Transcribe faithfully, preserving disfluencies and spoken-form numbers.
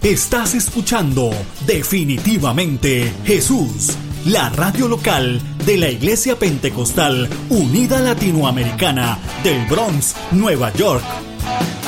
Estás escuchando Definitivamente Jesús, la radio local de la Iglesia Pentecostal Unida Latinoamericana del Bronx, Nueva York.